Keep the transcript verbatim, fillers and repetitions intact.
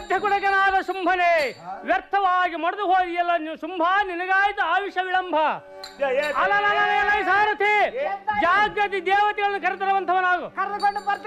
ಮಧ್ಯಗುಡಗನಾದ ಶುಂಭನೆ ವ್ಯರ್ಥವಾಗಿ ಮಡಿದು ಹೋಗಿಯಲ್ಲ ನೀವು ಶುಂಭ ನಿನಗಾಯ್ತು ಆಯುಷ ವಿಳಂಬ ಸಾರಥಿ ಜಾಗೃತಿ ದೇವತೆಗಳನ್ನು ಕರೆತರುವಂತವನಾಗು.